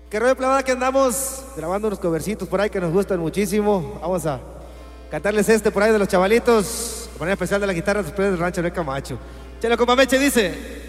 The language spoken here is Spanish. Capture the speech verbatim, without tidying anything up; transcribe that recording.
Qué rollo, plebada, que andamos grabando unos covercitos por ahí que nos gustan muchísimo. Vamos a cantarles este por ahí de los chavalitos, de manera especial de la guitarra después del rancho de Camacho. Chelo, compa Meche dice...